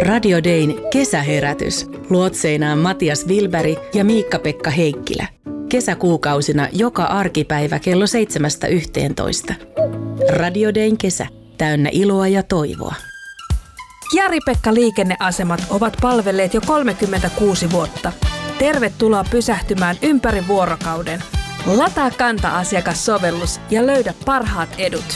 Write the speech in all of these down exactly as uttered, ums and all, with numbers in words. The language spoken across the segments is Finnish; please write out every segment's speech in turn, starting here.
Radio Dayn kesäherätys. Luotseinaan Matias Wilberg ja Miikka-Pekka Heikkilä. Kesäkuukausina joka arkipäivä kello seitsemästä yhteentoista. Radio Dayn kesä. Täynnä iloa ja toivoa. Jari-Pekka liikenneasemat ovat palvelleet jo kolmekymmentäkuusi vuotta. Tervetuloa pysähtymään ympäri vuorokauden. Lataa Kanta-asiakassovellus ja löydä parhaat edut.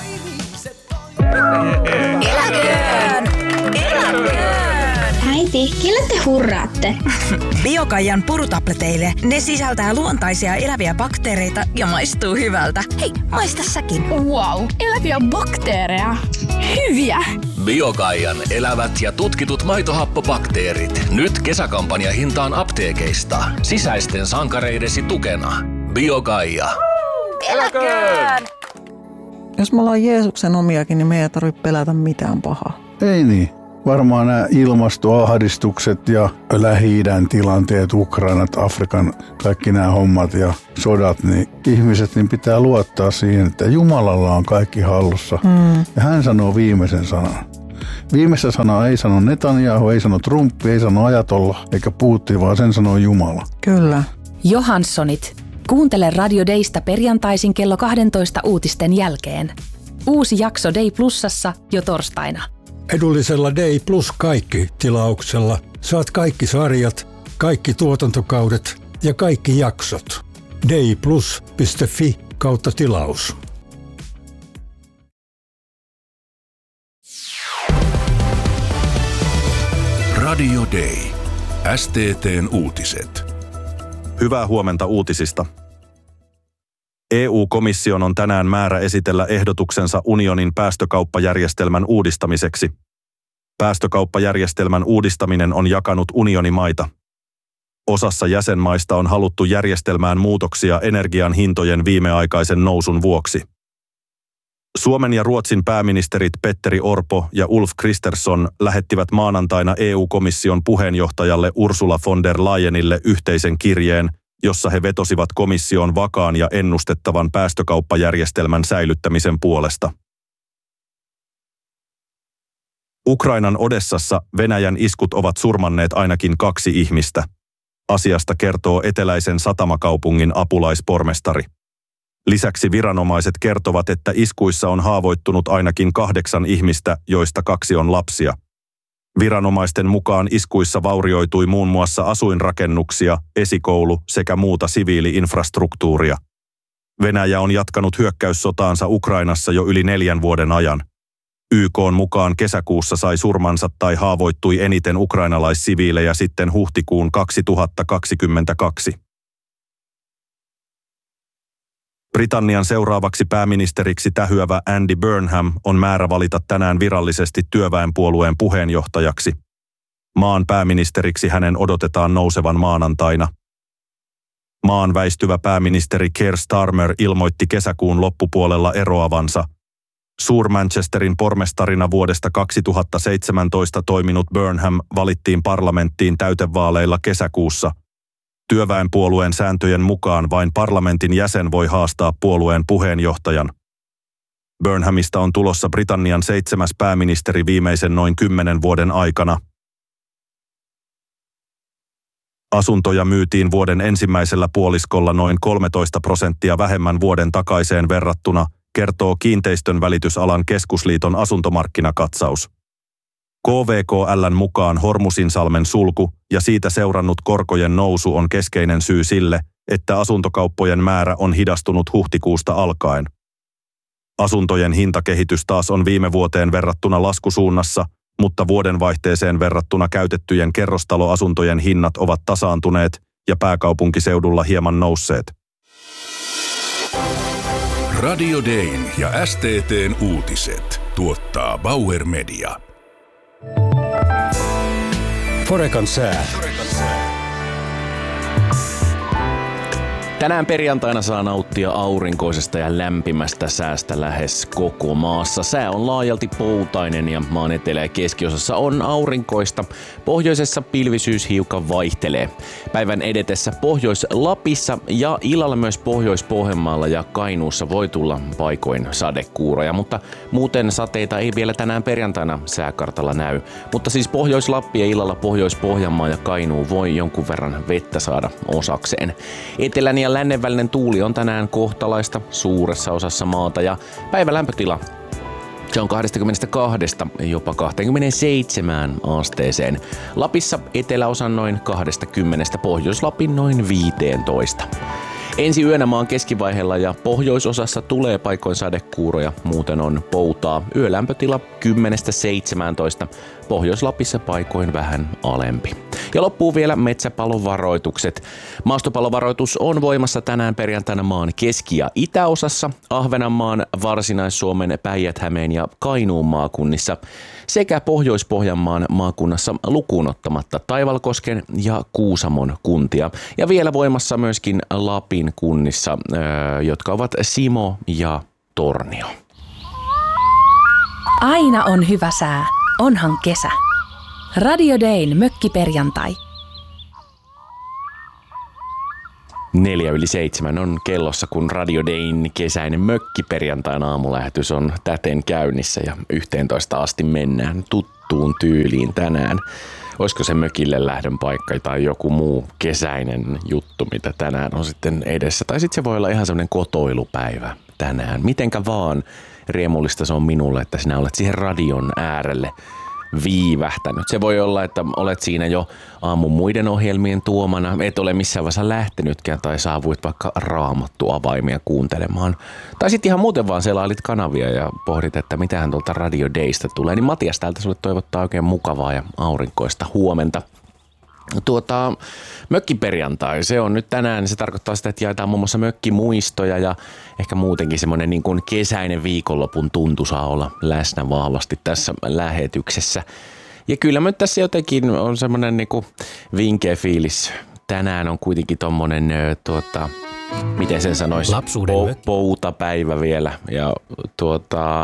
Eläköön! Eläköön! Äiti, kelle te hurraatte? Biokaijan purutableteille. Ne sisältää luontaisia eläviä bakteereita ja maistuu hyvältä. Hei, maista säkin. Wow, eläviä bakteereja. Hyviä! Biokaijan elävät ja tutkitut maitohappobakteerit. Nyt kesäkampanja hintaan apteekeista. Sisäisten sankareidesi tukena. Biokaija. Eläköön! Jos me ollaan Jeesuksen omiakin, niin me ei tarvitse pelätä mitään pahaa. Ei niin. Varmaan nämä ilmastoahdistukset ja Lähi-idän tilanteet, Ukrainat, Afrikan, kaikki nämä hommat ja sodat, niin ihmiset niin pitää luottaa siihen, että Jumalalla on kaikki hallussa. Mm. Ja hän sanoo viimeisen sanan. Viimeistä sanaa ei sano Netanyahu, ei sano Trump, ei sano Ajatolla eikä Putin, vaan sen sanoo Jumala. Kyllä. Johanssonit. Kuuntele Radio Daysta perjantaisin kello kahdentoista uutisten jälkeen. Uusi jakso Day Plusassa jo torstaina. Edullisella Day Plus kaikki -tilauksella saat kaikki sarjat, kaikki tuotantokaudet ja kaikki jaksot. dayplus piste fi kautta tilaus. Radio Day. S T T:n uutiset. Hyvää huomenta uutisista. E U-komission on tänään määrä esitellä ehdotuksensa unionin päästökauppajärjestelmän uudistamiseksi. Päästökauppajärjestelmän uudistaminen on jakanut unionimaita. Osassa jäsenmaista on haluttu järjestelmään muutoksia energian hintojen viimeaikaisen nousun vuoksi. Suomen ja Ruotsin pääministerit Petteri Orpo ja Ulf Kristersson lähettivät maanantaina E U-komission puheenjohtajalle Ursula von der Leyenille yhteisen kirjeen, jossa he vetosivat komission vakaan ja ennustettavan päästökauppajärjestelmän säilyttämisen puolesta. Ukrainan Odessassa Venäjän iskut ovat surmanneet ainakin kaksi ihmistä. Asiasta kertoo eteläisen satamakaupungin apulaispormestari. Lisäksi viranomaiset kertovat, että iskuissa on haavoittunut ainakin kahdeksan ihmistä, joista kaksi on lapsia. Viranomaisten mukaan iskuissa vaurioitui muun muassa asuinrakennuksia, esikoulu sekä muuta siviili-infrastruktuuria. Venäjä on jatkanut hyökkäyssotaansa Ukrainassa jo yli neljän vuoden ajan. Y K:n mukaan kesäkuussa sai surmansa tai haavoittui eniten ukrainalaissiviilejä sitten huhtikuun kaksituhattakaksikymmentäkaksi. Britannian seuraavaksi pääministeriksi tähyävä Andy Burnham on määrä valita tänään virallisesti työväenpuolueen puheenjohtajaksi. Maan pääministeriksi hänen odotetaan nousevan maanantaina. Maan väistyvä pääministeri Keir Starmer ilmoitti kesäkuun loppupuolella eroavansa. Suur-Manchesterin pormestarina vuodesta kaksituhattaseitsemäntoista toiminut Burnham valittiin parlamenttiin täytevaaleilla kesäkuussa. Työväenpuolueen sääntöjen mukaan vain parlamentin jäsen voi haastaa puolueen puheenjohtajan. Burnhamista on tulossa Britannian seitsemäs pääministeri viimeisen noin kymmenen vuoden aikana. Asuntoja myytiin vuoden ensimmäisellä puoliskolla noin kolmetoista prosenttia vähemmän vuoden takaiseen verrattuna, kertoo Kiinteistön välitysalan keskusliiton asuntomarkkinakatsaus. K V K L:n mukaan Hormusinsalmen sulku ja siitä seurannut korkojen nousu on keskeinen syy sille, että asuntokauppojen määrä on hidastunut huhtikuusta alkaen. Asuntojen hintakehitys taas on viime vuoteen verrattuna laskusuunnassa, mutta vuodenvaihteeseen verrattuna käytettyjen kerrostaloasuntojen hinnat ovat tasaantuneet ja pääkaupunkiseudulla hieman nousseet. Radio Dayn ja S T T:n uutiset tuottaa Bauer Media. Forekan sää. Tänään perjantaina saa nauttia aurinkoisesta ja lämpimästä säästä lähes koko maassa. Sää on laajalti poutainen ja maan etelä- ja keskiosassa on aurinkoista. Pohjoisessa pilvisyys hiukan vaihtelee. Päivän edetessä Pohjois-Lapissa ja illalla myös Pohjois-Pohjanmaalla ja Kainuussa voi tulla paikoin sadekuuroja, mutta muuten sateita ei vielä tänään perjantaina sääkartalla näy. Mutta siis Pohjois-Lappi ja illalla Pohjois-Pohjanmaa ja Kainuu voi jonkun verran vettä saada osakseen. Etelän ja lännen välinen tuuli on tänään kohtalaista suuressa osassa maata ja päivän lämpötila se on kaksikymmentäkaksi jopa kaksikymmentäseitsemän asteeseen. Lapissa eteläosan noin kaksikymmentä, Pohjois-Lapin noin viisitoista. Ensi yönä maan keskivaiheella ja pohjoisosassa tulee paikoin sadekuuroja, muuten on poutaa. Yölämpötila kymmenestä seitsemääntoista, Pohjois-Lapissa paikoin vähän alempi. Ja loppuu vielä metsäpalovaroitukset. Maastopalovaroitus on voimassa tänään perjantaina maan keski- ja itäosassa, Ahvenanmaan, Varsinais-Suomen, Päijät-Hämeen ja Kainuun maakunnissa sekä Pohjois-Pohjanmaan maakunnassa lukuun ottamatta Taivalkosken ja Kuusamon kuntia. Ja vielä voimassa myöskin Lapin kunnissa, jotka ovat Simo ja Tornio. Aina on hyvä sää, onhan kesä. Radio Dayn mökkiperjantai. Neljä yli seitsemän on kellossa, kun Radio Dayn kesäinen mökkiperjantain aamulähetys on täten käynnissä ja yhteentoista asti mennään tuttuun tyyliin tänään. Olisiko se mökille lähdön paikka tai joku muu kesäinen juttu, mitä tänään on sitten edessä? Tai sitten se voi olla ihan semmoinen kotoilupäivä tänään. Mitenkä vaan riemullista se on minulle, että sinä olet siihen radion äärelle viivähtänyt. Se voi olla, että olet siinä jo aamun muiden ohjelmien tuomana, et ole missään vaiheessa lähtenytkään tai saavuit vaikka Raamattu avaimia kuuntelemaan. Tai sitten ihan muuten vaan selailit kanavia ja pohdit, että mitähän tuolta Radio Daysta tulee. Niin Matias täältä sulle toivottaa oikein mukavaa ja aurinkoista huomenta. Tuota, mökkiperjantai, se on nyt tänään, se tarkoittaa sitä, että jaetaan muun muassa mökkimuistoja ja ehkä muutenkin semmoinen niin kuin kesäinen viikonlopun tuntu saa olla läsnä vahvasti tässä lähetyksessä. Ja kyllä nyt tässä jotenkin on semmoinen niin kuin vinkeä fiilis. Tänään on kuitenkin tommonen, tuota, miten sen sanoisi, po- poutapäivä vielä ja tuota...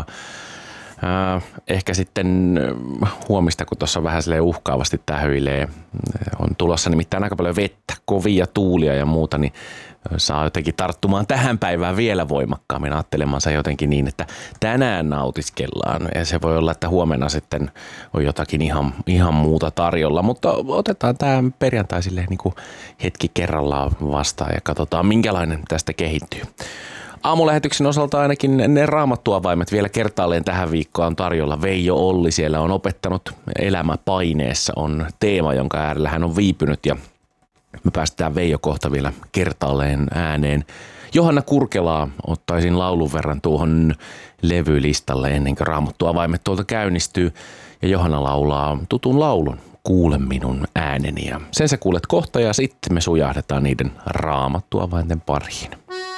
Äh, ehkä sitten huomista, kun tuossa vähän silleen uhkaavasti tähyilee, on tulossa nimittäin aika paljon vettä, kovia tuulia ja muuta, niin saa jotenkin tarttumaan tähän päivään vielä voimakkaammin ajattelemansa jotenkin niin, että tänään nautiskellaan ja se voi olla, että huomenna sitten on jotakin ihan, ihan muuta tarjolla, mutta otetaan tämä perjantai silleen niin kuin hetki kerrallaan vastaan ja katsotaan minkälainen tästä kehittyy. Aamulähetyksen osalta ainakin ne raamattuavaimet vielä kertaalleen tähän viikkoon on tarjolla. Veijo Olli siellä on opettanut elämä paineessa on teema, jonka äärellä hän on viipynyt ja me päästään Veijo kohta vielä kertaalleen ääneen. Johanna Kurkelaa ottaisin laulun verran tuohon levylistalle ennen kuin raamattuavaimet tuolta käynnistyy ja Johanna laulaa tutun laulun. Kuule minun ääneni ja sen sä kuulet kohta ja sitten me sujahdetaan niiden raamattuavainten pariin.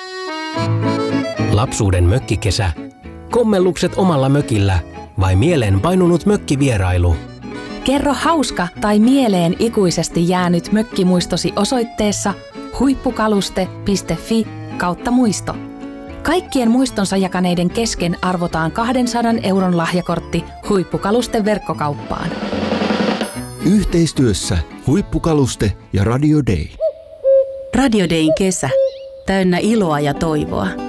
Lapsuuden mökkikesä, kommellukset omalla mökillä vai mieleen painunut mökkivierailu? Kerro hauska tai mieleen ikuisesti jäänyt mökkimuistosi osoitteessa huippukaluste piste fi kautta muisto. Kaikkien muistonsa jakaneiden kesken arvotaan kahdensadan euron lahjakortti Huippukalusten verkkokauppaan. Yhteistyössä Huippukaluste ja Radio Day. Radio Dayn kesä. Täynnä iloa ja toivoa.